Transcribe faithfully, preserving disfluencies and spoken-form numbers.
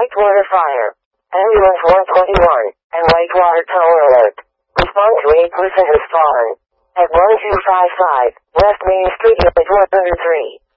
Whitewater fire. Ambulance one twenty-one, and Whitewater tower alert. Respond to a person has fallen. At one two five five, West Main Street, Unit one oh three.